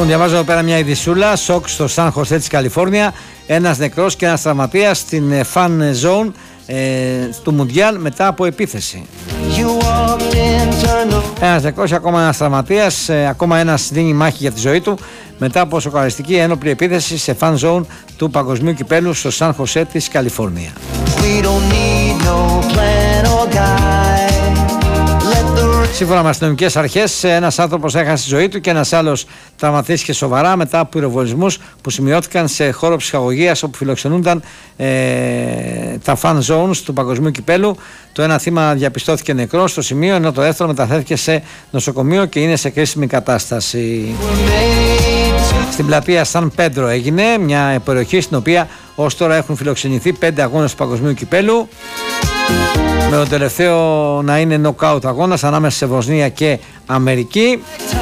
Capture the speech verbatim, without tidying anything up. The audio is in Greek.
Λοιπόν, διαβάζω εδώ πέρα μια ειδησούλα. Σοκ στο Σαν Χωσέ της Καλιφόρνια. Ένας νεκρός και ένας τραυματίας στην fan zone ε, του Μουντιάλ μετά από επίθεση. Ένας νεκρός και ακόμα ένας τραυματίας. Ε, ακόμα ένας δίνει μάχη για τη ζωή του μετά από σοκαριστική ένοπλη επίθεση σε fan zone του Παγκοσμίου Κυπέλου στο Σαν Χωσέ της Καλιφόρνια. Σύμφωνα με αστυνομικές αρχές, ένας άνθρωπος έχασε τη ζωή του και ένας άλλος τραυματίστηκε σοβαρά μετά από πυροβολισμούς που σημειώθηκαν σε χώρο ψυχαγωγίας όπου φιλοξενούνταν ε, τα fan zones του Παγκοσμίου Κυπέλου. Το ένα θύμα διαπιστώθηκε νεκρό στο σημείο, ενώ το δεύτερο μεταφέρθηκε σε νοσοκομείο και είναι σε κρίσιμη κατάσταση. Στην πλατεία Σαν Πέντρο έγινε, μια περιοχή στην οποία ως τώρα έχουν φιλοξενηθεί πέντε αγώνες του Παγκοσμίου Κυπέλου, με το τελευταίο να είναι νοκάουτ αγώνας ανάμεσα σε Βοσνία και Αμερική.